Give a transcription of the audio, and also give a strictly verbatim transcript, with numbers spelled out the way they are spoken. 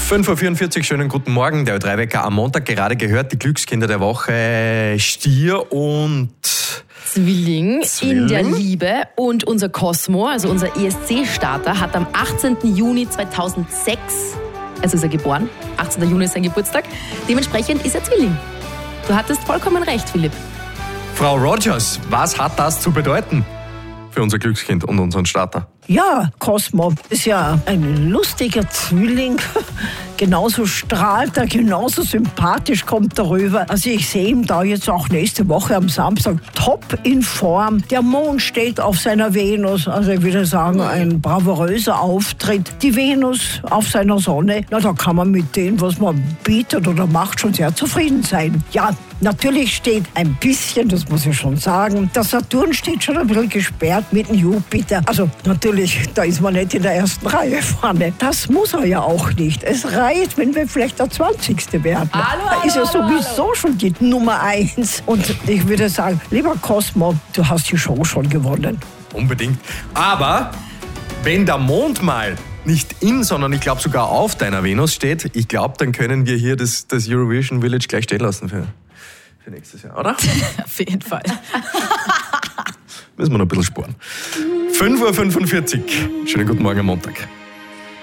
fünf Uhr vierundvierzig, schönen guten Morgen. Der Ö drei Wecker am Montag gerade gehört, die Glückskinder der Woche Stier und Zwilling, Zwilling in der Liebe. Und unser Cosmo, also unser E S C-Starter, hat am achtzehnten Juni zweitausendsechs, also ist er geboren, achtzehnten Juni ist sein Geburtstag, dementsprechend ist er Zwilling. Du hattest vollkommen recht, Philipp. Frau Rogers, was hat das zu bedeuten für unser Glückskind und unseren Starter? Ja, Cosmo ist ja ein lustiger Zwilling. Genauso strahlt er, genauso sympathisch kommt er rüber. Also ich sehe ihn da jetzt auch nächste Woche am Samstag top in Form. Der Mond steht auf seiner Venus. Also ich würde sagen, ein bravouröser Auftritt. Die Venus auf seiner Sonne. Na, da kann man mit dem, was man bietet oder macht, schon sehr zufrieden sein. Ja, natürlich steht ein bisschen, das muss ich schon sagen, der Saturn steht schon ein bisschen gesperrt mit dem Jupiter. Also natürlich, da ist man nicht in der ersten Reihe vorne. Das muss er ja auch nicht. Es reicht, wenn wir vielleicht der zwanzigste werden. Hallo, da ist ja hallo, hallo, sowieso hallo. schon die Nummer eins. Und ich würde sagen, lieber Cosmo, du hast die Show schon gewonnen. Unbedingt. Aber wenn der Mond mal nicht in, sondern ich glaube sogar auf deiner Venus steht, ich glaube, dann können wir hier das, das Eurovision Village gleich stehen lassen für, für nächstes Jahr, oder? Auf jeden Fall. Müssen wir noch ein bisschen sparen. fünf Uhr fünfundvierzig. Schönen guten Morgen am Montag.